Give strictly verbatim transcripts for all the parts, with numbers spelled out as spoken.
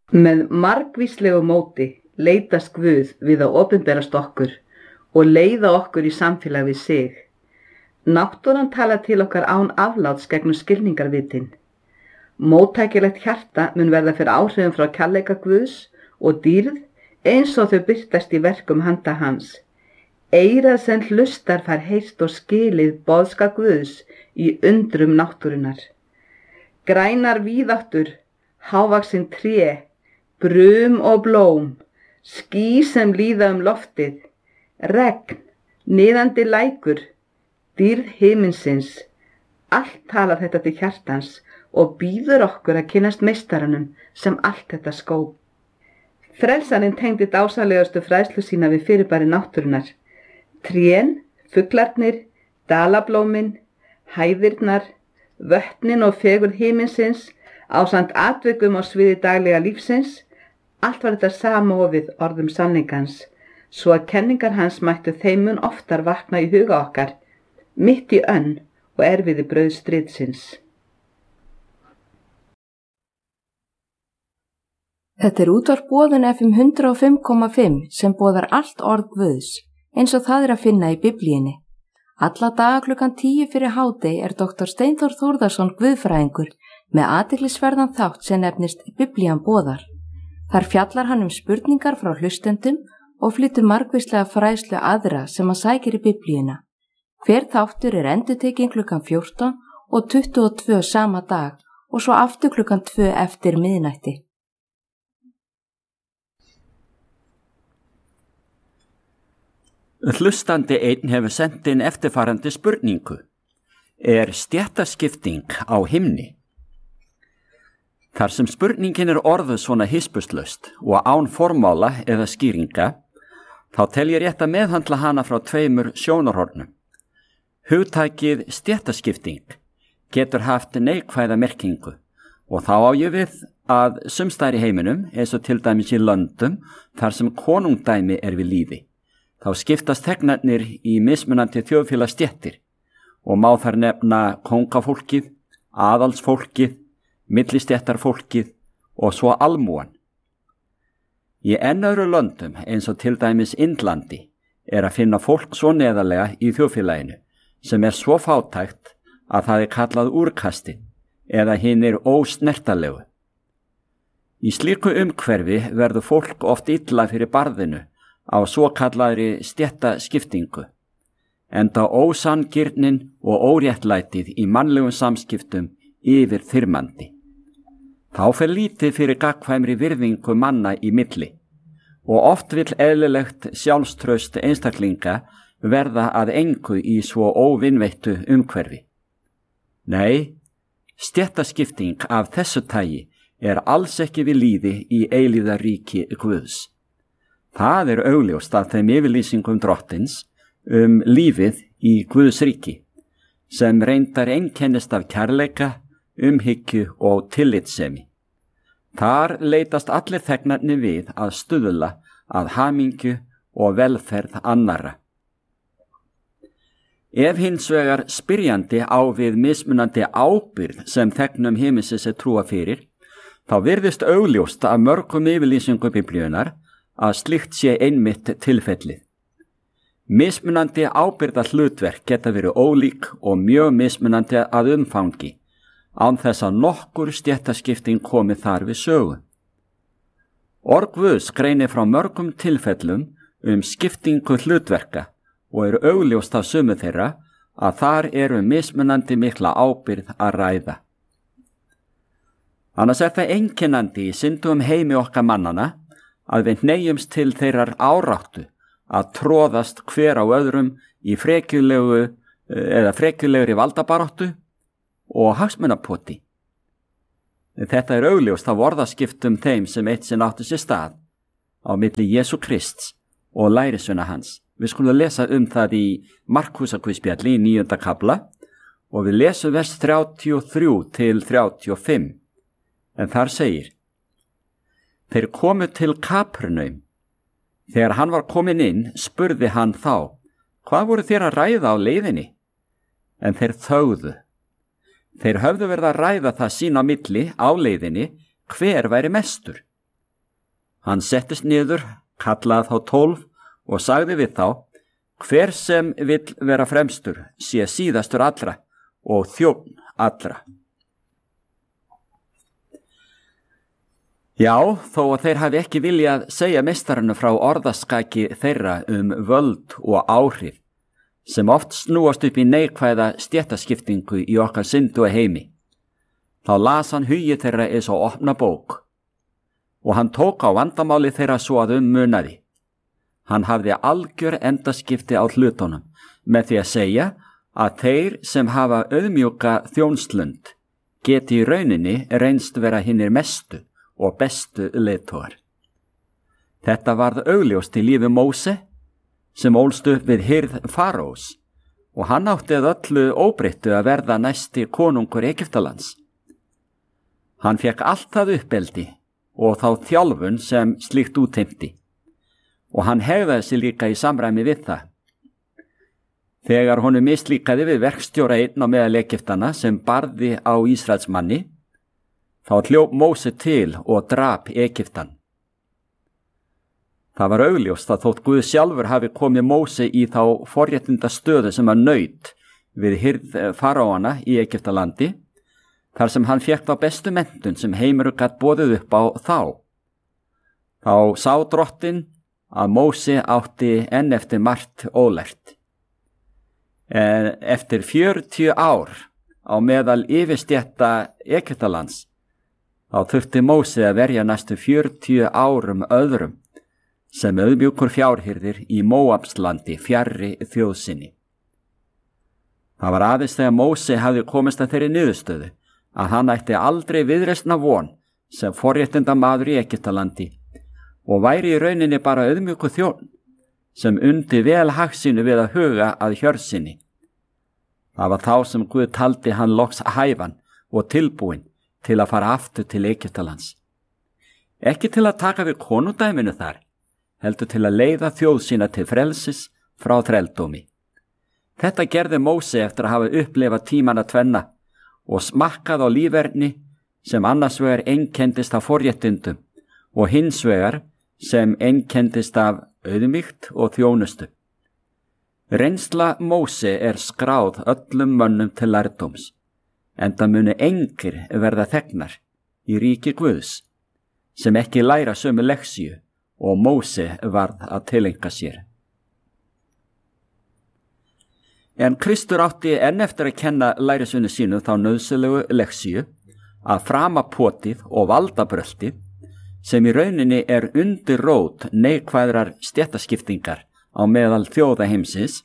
Með margvíslegu móti leitast Guð við að opinberast okkur og leiða okkur í samfélag við sig. Náttúran talar til okkar án afláts gegnum skilningarvitin. Móttækilegt hjarta mun verða fyrir áhrifum frá kærleika Guðs og dýrð eins og þau birtast í verkum handa hans. Eyrað sem hlustar fær heyrt og skilið boðskap Guðs í undrum náttúrunnar. Grænar víðáttur, hávaxin tré, brum og blóm, ský sem líða um loftið, regn, niðandi lækur, dýrð himinsins, allt talar þetta til hjartans og býður okkur að kynnast meistaranum sem allt þetta skóp. Frelsarinn tengdi dásalegustu fræðslu sína við fyrirbæri náttúrunnar. Trén, fuglarnir, dalablómin, hæðirnar, vötnin og fegurð himinsins, ásamt atvikum á sviði daglega lífsins, allt var þetta samofið orðum sannleikans, svo að kenningar hans mættu þeim mun oftar vakna í huga okkar, mitt í önn og erfiði brauðstridsins. Þetta er útvarp Boðun F M hundrað og fimm komma fimm sem boðar allt orð Guðs, eins og það er að finna í Biblíunni. Alla daga klukkan tíu fyrir hádegi er doktor Steinþór Þórðarson guðfræðingur með athyglisverðan þátt sem nefnist Biblían boðar. Þar fjallar hann um spurningar frá hlustendum og flytur margvíslega fræðslu aðra sem hann sækir í Biblíuna. Hver þáttur er endurtekinn klukkan fjórtán og tuttugu og tvö sama dag og svo aftur klukkan tvö eftir miðnætti. Hlustandi einn hefur sendt inn eftirfarandi spurningu. Er stéttaskipting á himni? Þar sem spurningin er orðuð svona hispustlaust og án formála eða skýringa, þá tel ég rétt að meðhandla hana frá tveimur sjónarhornum. Hugtakið stéttaskipting getur haft neikvæða merkingu og þá á ég við að sumstaðar í heiminum, eins og til dæmis í löndum þar sem konungdæmi er við lýði, þá skiptast þegnarnir í mismunandi þjóðfélagsstéttir og má þar nefna kóngafólkið, aðalsfólkið, millistéttarfólkið og svo almúan. Í enn öðru löndum eins og til dæmis Indlandi er að finna fólk svo neðarlega í þjóðfélaginu sem er svo fátækt að það er kallað úrkasti eða hinir ósnertarlegu. Í slíku umhverfi verður fólk oft illa fyrir barðinu á svo kallaðri stéttaskiptingu, enda ósanngirnin og óréttlætið í mannlegum samskiptum yfir þyrmandi. Þá fer lítið fyrir gagnkvæmri virðingu manna í milli og oft vill eðlilegt sjálfstraust einstaklinga verða að engu í svo óvinveittu umhverfi. Nei, stéttaskipting af þessu tagi er alls ekki við lýði í eilífðaríki Guðs. Það er augljóst af þeim yfirlýsingum drottins um lífið í Guðs ríki, sem reyndar einkennist af kærleika, umhyggju og tillitssemi. Þar leitast allir þegnarnir við að stuðla að hamingju og velferð annarra. Ef hins vegar spyrjandi á við mismunandi ábyrgð sem þegnum himinsins er trúa fyrir, þá virðist augljóst af mörgum yfirlýsingum Biblíunnar að slíkt sé einmitt tilfellið. Mismunandi ábyrgða hlutverk geta verið ólík og mjög mismunandi að umfangi, án þess að nokkur stéttaskipting komi þar við sögu. Orð Guðs greinir frá mörgum tilfellum um skiptingu hlutverka og er augljóst af sumu þeirra að þar eru mismunandi mikla ábyrgð að ræða. Annars er það einkennandi í syndugum heimi okkar mannana að við hneigjumst til þeirrar áráttu að tróðast hver á öðrum í frekjulegu eða frekjulegri valdabaráttu og hagsmunapoti. Þetta er augljóst af orðaskiptum þeim sem eitt sinn áttu sér stað á milli Jesú Krists og lærisveina hans. Við skulum lesa um það í Markúsarguðspjalli í níunda kafla og við lesum vers þrjátíu og þrjú til þrjátíu og fimm, en þar segir: Þeir komu til Kapernaum. Þegar hann var kominn inn, spurði hann þá: Hvað voru þér að ræða á leiðinni? En þeir þögðu. Þeir höfðu verið að ræða það sín á milli á leiðinni hver væri mestur. Hann settist niður, kallaði þá tólf og sagði við þá: hver sem vill vera fremstur sé síðastur allra og þjónn allra. Já, þó að þeir hafi ekki viljað segja meistaranu frá orðaskaki þeirra um völd og áhrif, sem oft snúast upp í neikvæða stéttaskiptingu í okkar syndu og heimi, þá las hann hugi þeirra eins og opna bók og hann tók á vandamáli þeirra svo að um munaði. Hann hafði algjör endaskipti á hlutunum með því að segja að þeir sem hafa auðmjúka þjónslund geti í rauninni reynst vera hinnir mestu og bestu leiðtogar. Þetta varð augljóst í lífi Móse sem ólst upp við hirð Faraós og hann átti að öllu óbreyttu að verða næsti konungur Egyptalands. Hann fekk allt það uppeldi og þá þjálfun sem slíkt útheimti og hann hegðaði sig líka í samræmi við það. Þegar honum mislíkaði við verkstjóra einn á meðal Egyptana sem barði á Ísraelsmanni, þá hljóp Móse til og drap Egyptan. Það var augljóst að þótt Guð sjálfur hafi komið Móse í þá forréttinda stöðu sem hann naut við hirð faraóana í Egyptalandi, þar sem hann fékk þá bestu menntun sem heimur gat boðið upp á þá. Þá sá drottinn að Móse átti enn eftir margt ólært. En eftir fjörutíu ár á meðal yfirstétta Egyptalands, þá þurfti Móse að verja næstu fjörutíu árum öðrum sem auðmjúkur fjárhirðir í Móabslandi fjarri þjóðsinni. Það var aðeins þegar Móse hafði komist að þeirri niðurstöðu að hann ætti aldrei viðreisna von sem forréttinda maður í Egyptalandi og væri í rauninni bara auðmjúkur þjón sem undi vel hagsinu við að huga að hjörsinni. Það var þá sem Guð taldi hann loks hæfan og tilbúinn til að fara aftur til Egyptalands. Ekki til að taka við konudæminu þar, heldur til að leiða þjóð sína til frelsis frá þrældómi. Þetta gerði Móse eftir að hafa upplifað tímana tvenna og smakkað á líferni sem annars vegar einkendist af forréttindum og hins vegar sem einkendist af auðmýkt og þjónustu. Reynsla Móse er skráð öllum mönnum til lærdóms, enda muni engir verða þegnar í ríki Guðs sem ekki læra sömu leksíu og Móse varð að tileinka sér. En Kristur átti enn eftir að kenna lærisveini sínu þá nauðsynlegu leksíu að frama potið og valdabröltið sem í rauninni er undir rót neikvæðrar stéttaskiptingar á meðal þjóða heimsins,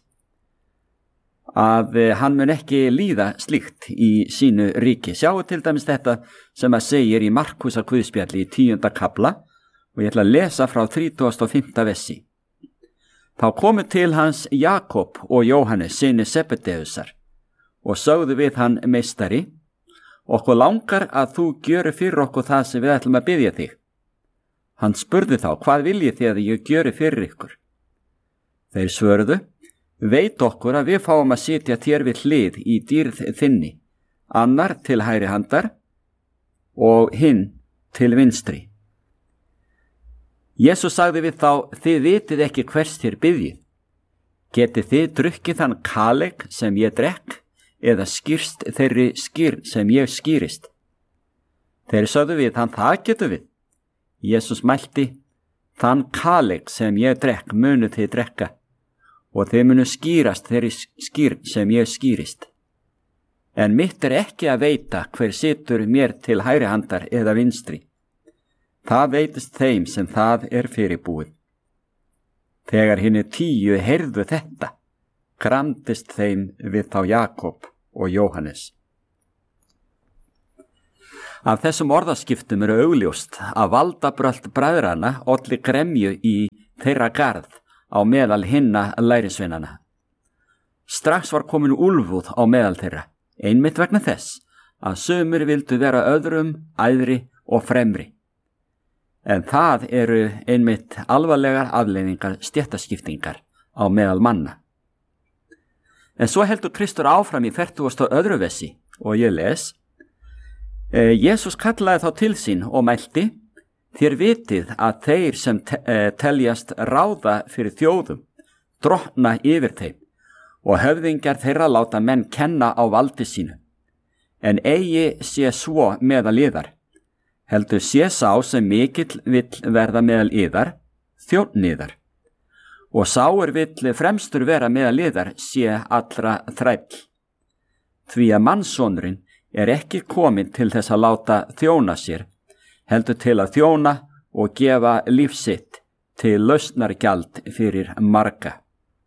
að hann mun ekki líða slíkt í sínu ríki. Sjáu til dæmis þetta sem að segir í Markúsar guðspjalli í tíunda kafla og ég ætla að lesa frá þrítugasta og fimmta vessi. Þá komu til hans Jakob og Jóhannes, syni Sebedeusar, og sögðu við hann: meistari, okkur langar að þú gjöri fyrir okkur það sem við ætlum að biðja þig. Hann spurði þá: hvað viljið þið að ég gjöri fyrir ykkur? Þeir svörðu: veit okkur að við fáum að sitja þér við hlið í dýrð þinni, annar til hægri handar og hinn til vinstri. Jesús sagði við þá: þið vitið ekki hvers þér biðjið. Getið þið drukkið þann kaleg sem ég drekk eða skýrst þeirri skýr sem ég skýrist? Þeir sögðu við hann: það getum við. Jesús mælti: þann kaleg sem ég drekk munu þið drekka og þið munu skýrast þeirri skýr sem ég skýrist. En mitt er ekki að veita hver situr mér til hægri handar eða vinstri. Það veitist þeim sem það er fyrirbúið. Þegar hinir tíu heyrðu þetta, kramdist þeim við þá Jakob og Jóhannes. Af þessum orðaskiptum eru augljóst að valdabrölt bræðrana olli gremju í þeirra garð á meðal hinna lærisveinana. Strax var komin úlfúð á meðal þeirra, einmitt vegna þess að sumir vildu vera öðrum, æðri og fremri. En það eru einmitt alvarlegar afleiðingar stéttaskiptingar á meðal manna. En svo heldur Kristur áfram í fertugasta og öðru vessi og ég les: Jesús kallaði þá til sín og mælti: Þér vitið að þeir sem te teljast ráða fyrir þjóðum, drottna yfir þeim, og höfðingjar þeirra láta menn kenna á valdi sínu. En eigi sé svo meðal yðar, heldur sé sá sem mikill vill verða meðal yðar, þjónn yðar. Og sá er vill fremstur vera meðal yðar sé allra þræll. Því að mannssonurinn er ekki kominn til þess að láta þjóna sér, heldur til að þjóna og gefa líf sitt til lausnargjald fyrir marga.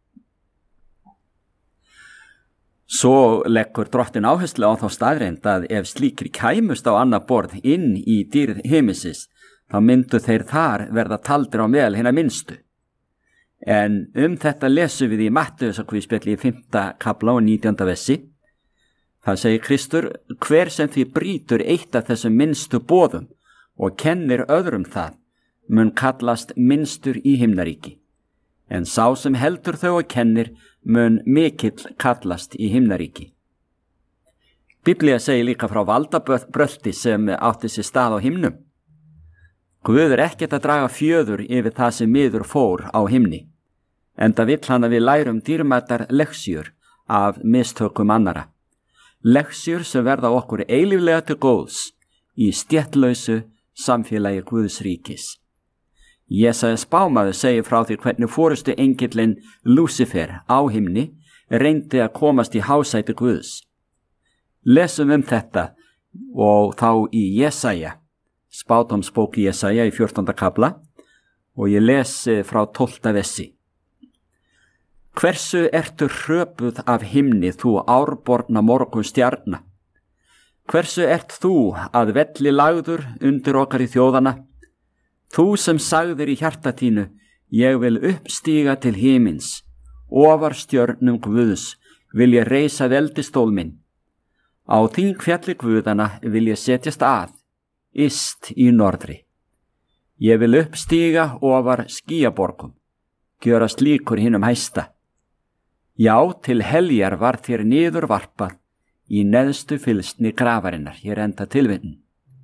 Svo leggur Drottinn áherslu á þá staðreynd að ef slíkri kæmust á annað borð inn í dýrð himinsins, þá myndu þeir þar verða taldir á meðal hinna minnstu. En um þetta lesum við í Mattheusarguðspjalli í fimmta kafla og nítjánda versi. Það segir Kristur: hver sem því brýtur eitt af þessum minnstu boðum og kennir öðrum það, mun kallast minnstur í himnaríki. En sá sem heldur þau og kennir, mun mikill kallast í himnaríki. Biblía segir líka frá valdabrölti sem átti sér stað á himnum. Guð er ekkert að draga fjöður yfir það sem miður fór á himni, enda vill hann að við lærum dýrmætar leksjur af mistökum annara. Leksjur sem verða okkur eilíflega til góðs í stéttlausu samfélagi Guðs ríkis. Jesaja spámaður segir frá því hvernig forustu engillinn Lúsifer á himni reyndi að komast í hásæti Guðs. Lesum um þetta og þá í Jesaja, spádómsbók Jesaja í fjórtánda kafla, og ég les frá tólfta versi. Hversu ertu hröpuð af himni, þú árborna morgun stjarna? Hversu ert þú að velli lagður undir okkar í þjóðana? Þú sem sagðir í hjarta þínu, ég vil uppstíga til himins, ofar stjörnum Guðs vil ég reisa veldistól minn. Á þín fjalli Guðana vil ég setjast að, yst í norðri. Ég vil uppstíga ofar skýjaborgum, gjörast líkur hinum hæsta. Já, til heljar var þér niður varpað í neðstu fylsni grafarinnar, hér enda tilvitnun.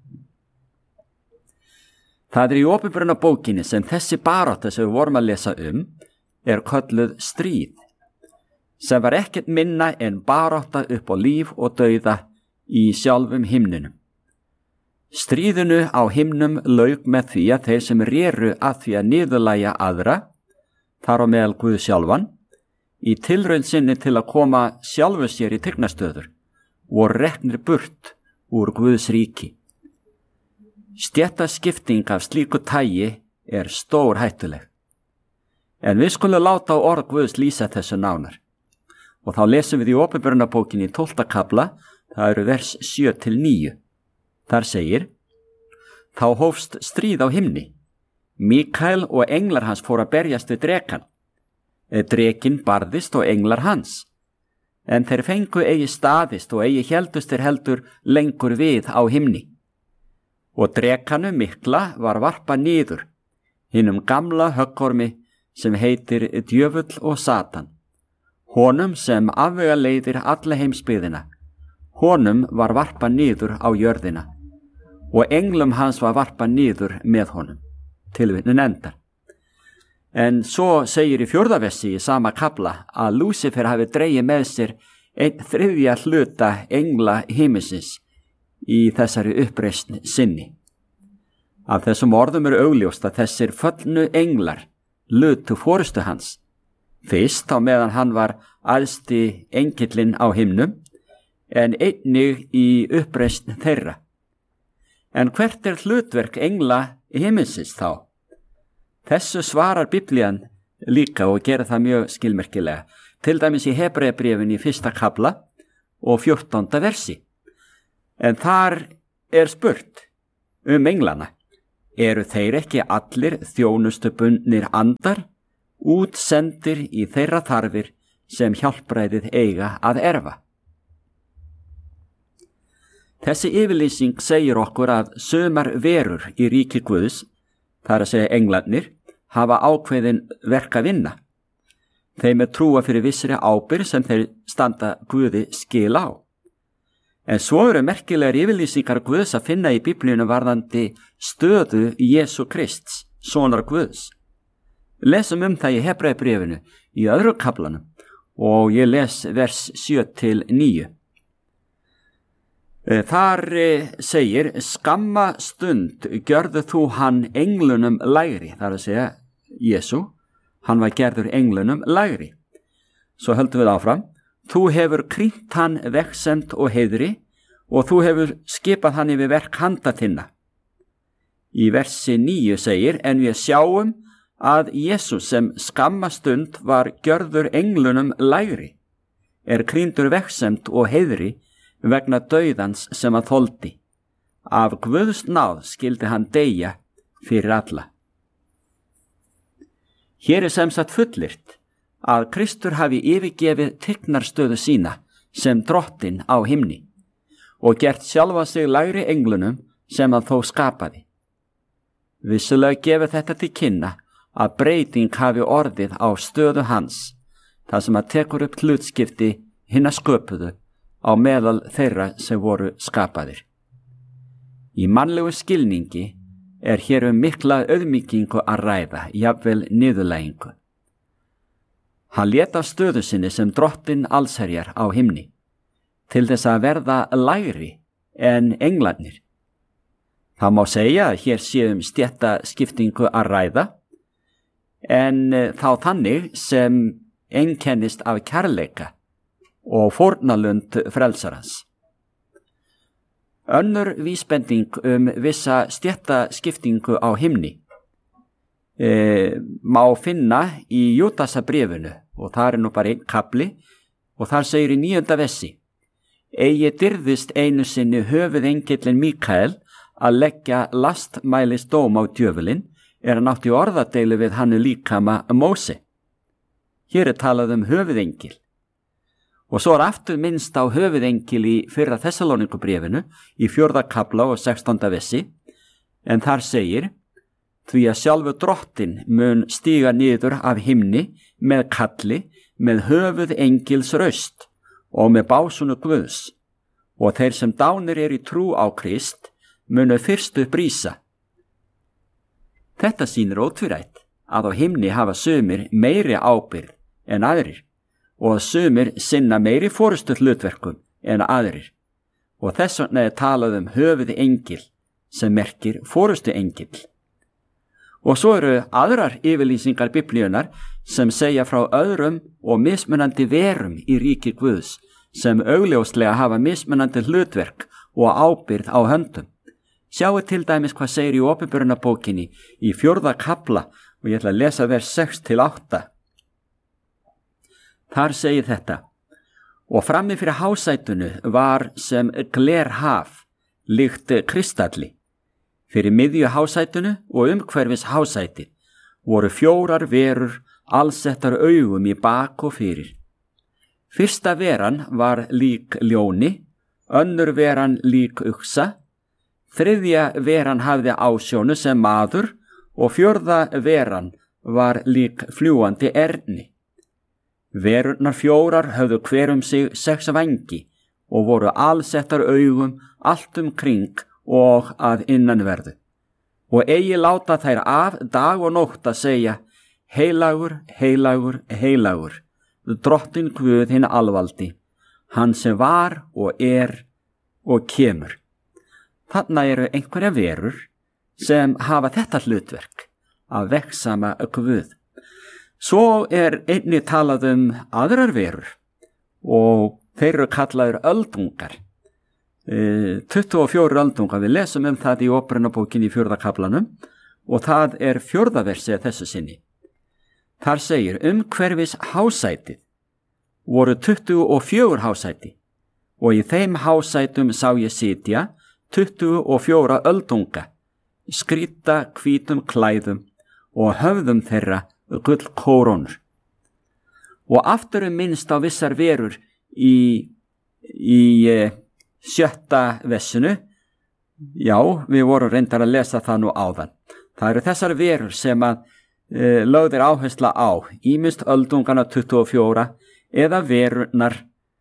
Það er í opinberuna bókinni sem þessi barátta sem við vorum að lesa um er kölluð stríð, sem var ekkert minna en barátta upp á líf og dauða í sjálfum himnunum. Stríðinu á himnum lauk með því að þeir sem reru að því að niðurlægja aðra, þar á meðal Guð sjálfan, í tilraun sinni til að koma sjálfu sér í tignastöður, voru reknir burt úr Guðs ríki. Stéttaskipting af slíku tægi er stór hættuleg. En við skulum láta á orð Guðs lýsa þessu nánar. Og þá lesum við í opinberunarbókinni í tólfta kafla, það eru vers sjö til níu. Þar segir: þá hófst stríð á himni. Mikael og englar hans fóru að berjast við drekan. Drekinn barðist og englar hans. En þeir fengu eigi staðist og eigi héldust þeir heldur lengur við á himni. Og drekanu mikla var varpa niður, hinum gamla höggormi sem heitir djöfull og Satan, honum sem afvega leiðir alla heimsbyggðina, honum var varpa niður á jörðina, og englum hans var varpa niður með honum. Tilvitnun endar. En svo segir í fjórða versi í sama kafla að Lúsifer hafi dregið með sér einn þriðja hluta engla himinsins í þessari uppreisn sinni. Af þessum orðum er augljóst að þessir föllnu englar lutu forystu hans, fyrst á meðan hann var æðsti engillinn á himnum, en einnig í uppreisn þeirra. En hvert er hlutverk engla himinsins þá? Þessu svarar Biblían líka og gerir það mjög skilmerkilega, til dæmis í Hebreabréfinu í fyrsta kafla og fjórtánda versi. En þar er spurt um englana: eru þeir ekki allir þjónustubundnir andar, útsendir í þeirra þarfir sem hjálpræðið eiga að erfa? Þessi yfirlýsing segir okkur að sumar verur í ríki Guðs, þar að segja englarnir, hafa ákveðin verk að vinna. Þeim er trúa fyrir vissri ábyrgð sem þeir standa Guði skil á. En svo eru merkilegar yfirlýsingar Guðs að finna í Biblíunum varðandi stöðu Jesú Krists, sonar Guðs. Lesum um það í Hebreabréfinu í öðru kaflanum og ég les vers sjö til níu. Þar segir, skamma stund gjörðu þú hann englunum lægri, þar að segja Jesú, hann var gerður englunum lægri. Svo höldum við áfram, þú hefur krýnt hann vegsemd og heiðri og þú hefur skipað hann yfir verk handa þinna. Í versi níu segir, en við sjáum að Jesús sem skamma stund var gjörður englunum lægri, er krýndur vegsemd og heiðri vegna dauðans sem að þoldi. Af Guðs náð skildi hann deyja fyrir alla. Hér er sem sagt fullyrt að Kristur hafi yfirgefið tignarstöðu sína sem drottinn á himni og gert sjálfa sig lægri englunum sem að þó skapaði. Vissulega gefur þetta til kynna að breyting hafi orðið á stöðu hans, þar sem að tekur upp hlutskipti hinna sköpuðu á meðal þeirra sem voru skapaðir. Í mannlegu skilningi er hér um mikla auðmýkingu að ræða, jafnvel niðurlægingu. Hann lét af stöðu sinni sem drottinn allsherjar á himni, til þess að verða lægri en englarnir. Það má segja að hér sé um stéttaskiptingu að ræða, en þá þannig sem einkennist af kærleika og fórnarlund frelsarans. Önnur vísbending um vissa stéttaskiptingu á himni e, má finna í Júdasarbréfinu og það er nú bara einn kapli og þar segir í níunda vessi, eigi dyrðist einu sinni höfuðengillinn Mikael að leggja lastmælis dóm á djöfulinn, er hann átt í orðadeilu við hannu líkama Móse. Hér er talað um höfuðengil. Og svo er aftur minnst á höfuðengil í fyrra Þessalónikubréfinu í fjórða kapla og sextánda vessi, en þar segir, því að sjálfu drottinn mun stíga niður af himni með kalli, með höfuðengils raust og með básunu Guðs, og þeir sem dánir er í trú á Krist munu fyrst upp rísa. Þetta sýnir ótvírætt að á himni hafa sumir meiri ábyrgð en aðrir og að sumir sinna meiri forystu hlutverkum en aðrir og þess vegna er talað um höfuði engil sem merkir forystu engil. Og svo eru aðrar yfirlýsingar Biblíunar sem segja frá öðrum og mismunandi verum í ríki Guðs sem augljóslega hafa mismunandi hlutverk og ábyrgð á höndum. Sjáu til dæmis hvað segir í Opinberunarbókinni í fjórða kapla og ég ætla að lesa vers sex til átta. Þar segir þetta, og frammi fyrir hásætunu var sem glerhaf, líkt kristalli. Fyrir miðju hásætunu og umhverfis hásæti voru fjórar verur allsettar augum í bak og fyrir. Fyrsta veran var lík ljóni, önnur veran lík uxa, þriðja veran hafði ásjónu sem maður og fjórða veran var lík fljúandi erni. Verurnar fjórar höfðu hver um sig sex vængi og voru allsettar augum allt um kring og að innanverðu. Og eigi láta þær af dag og nótt að segja, heilagur, heilagur, heilagur, drottinn Guð hinn alvaldi, hann sem var og er og kemur. Þarna eru einhverja verur sem hafa þetta hlutverk að vegsama Guð. Svo er einnig talað um aðrar verur og þeir eru kallaður öldungar. E, tuttugu og fjórir öldungar, við lesum um það í Opinberunarbókinni í fjórða kaplanum og það er fjórða versi að þessu sinni. Þar segir umhverfis hásætið voru tuttugu og fjögur hásæti og í þeim hásætum sá ég sitja tuttugu og fjóra öldunga, skrýta hvítum klæðum og höfðum þeirra gull kórónur. Og aftur um minnst á vissar verur í, í e, sjötta vessinu, já, við vorum reyndar að lesa það nú áðan. Það eru þessar verur sem að e, lögðir áhersla á, ýmist öldungana tuttugu og fjóra eða verurnar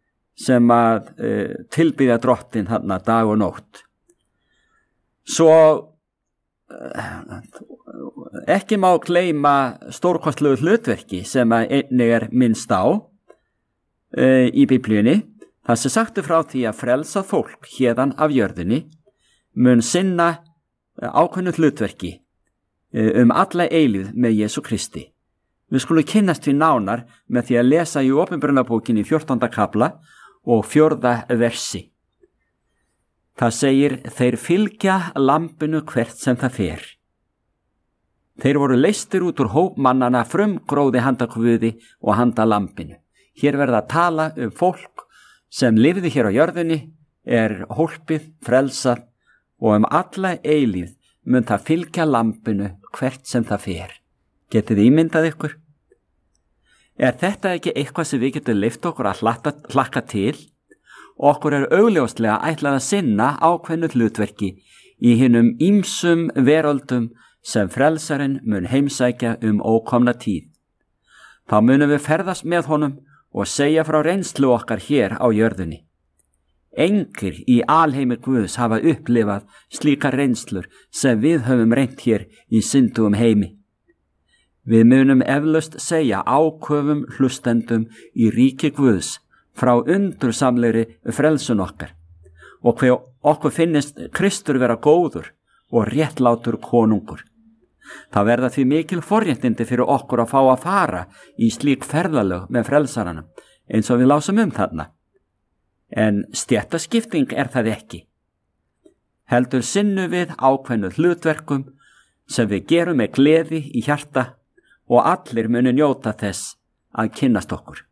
sem að uh, tilbyðja drottin þarna dag og nótt. Svo uh, ekki má gleyma stórkostlegu hlutverki sem að einnig er minnst á uh, í Biblíunni. Það sem sagtu frá því að frelsa fólk héðan af jörðinni mun sinna ákveðnu hlutverki um alla eilífð með Jesú Kristi. Við skulum kynnast við nánar með því að lesa í Opinberunarbókinni í fjórtánda kafla og fjórða versi. Það segir, þeir fylgja lambinu hvert sem það fer. Þeir voru leystir út úr hóp mannana frumgróði handa Guði og handa lambinu. Hér verða að tala um fólk sem lifði hér á jörðinni, er hólpið, frelsað og um alla eilífð mun það fylgja lambinu hvert sem það fer. Getið ímyndað ykkur? Er þetta ekki eitthvað sem við getum leyft okkur að hlakka, hlakka til? Okkur er augljóslega ætlað að sinna ákveðnu hlutverki í hinum ýmsum veröldum sem frelsarinn mun heimsækja um ókomna tíð. Þá munum við ferðast með honum og segja frá reynslu okkar hér á jörðinni. Engir í alheimi Guðs hafa upplifað slíkar reynslur sem við höfum reynt hér í syndugum heimi. Við munum eflaust segja áköfum hlustendum í ríki Guðs frá undursamlegri frelsun okkar og hver okkur finnist Kristur vera góður og réttlátur konungur. Það verða því mikil forréttindi fyrir okkur að fá að fara í slík ferðalög með frelsaranum eins og við lásum um þarna. En stéttaskipting er það ekki. Heldur sinnu við ákveðnu hlutverkum sem við gerum með gleði í hjarta og allir munu njóta þess að kynnast okkur.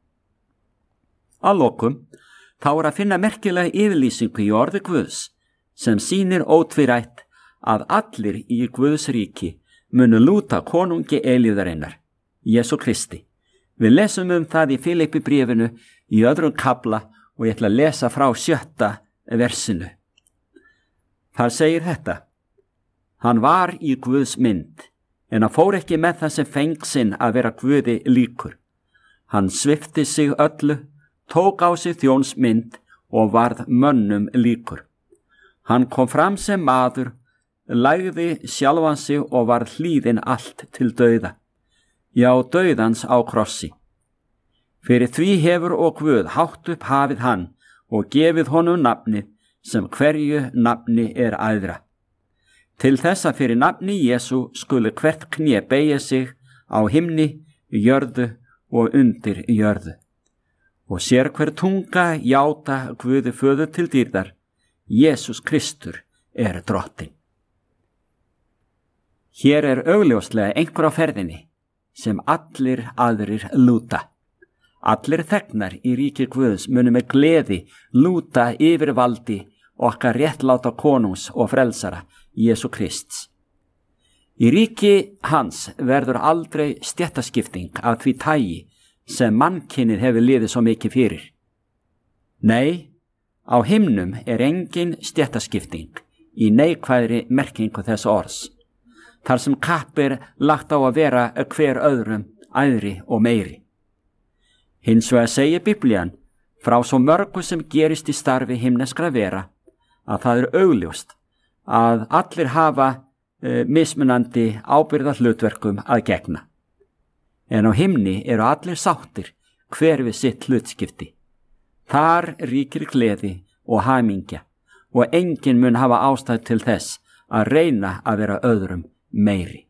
Að lokum, þá er að finna merkilega yfirlýsingu í orði Guðs sem sýnir ótvírætt að allir í Guðs ríki munu lúta konungi eilífðarinnar, Jesú Kristi. Við lesum um það í Filipi bréfinu í öðrum kafla og ég ætla að lesa frá sjötta versinu. Það segir þetta. Hann var í Guðs mynd, en hann fór ekki með það sem feng sinn að vera Guði líkur. Hann svipti sig öllu, tók á sig þjónsmynd og varð mönnum líkur. Hann kom fram sem maður, lagði sjálfan sig og varð hlýðinn allt til dauða. Já, dauðans á krossi. Fyrir því hefur og Guð hátt upp hafið hann og gefið honum nafnið sem hverju nafni er æðra. Til þess að fyrir nafni Jesú skuli hvert kné beygja sig á himni, jörðu og undir jörðu. Og sér hver tunga játa Guði föður til dýrðar, Jesús Kristur er drottin. Hér er augljóslega einhver á ferðinni sem allir aðrir lúta. Allir þegnar í ríki Guðs munu með gleði lúta yfirvaldi okkar réttláta konungs og frelsara, Jesú Krists. Í ríki hans verður aldrei stéttaskipting af því tagi sem mannkynið hefur liðið svo mikið fyrir. Nei, á himnum er engin stéttaskipting í neikvæðri merkingu þess orðs, þar sem kapp er lagt á að vera hver öðrum æðri og meiri. Hins vegar segir Biblían frá svo mörgu sem gerist í starfi himneskra vera að það er augljóst að allir hafa e, mismunandi ábyrgða hlutverkum að gegna. En á himni eru allir sáttir hver við sitt hlutskipti. Þar ríkir gleði og hamingja og enginn mun hafa ástæð til þess að reyna að vera öðrum meiri.